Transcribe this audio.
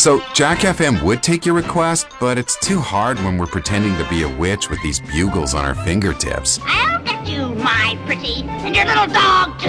So, Jack FM would take your request, but it's too hard when we're pretending to be a witch with these bugles on our fingertips. I'll get you, my pretty, and your little dog, too.